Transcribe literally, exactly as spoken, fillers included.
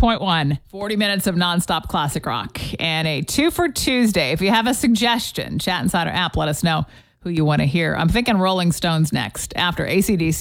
point one, forty minutes of nonstop classic rock and a two for Tuesday. If you have a suggestion, Chat Insider app, let us know who you want to hear. I'm thinking Rolling Stones next after A C D C.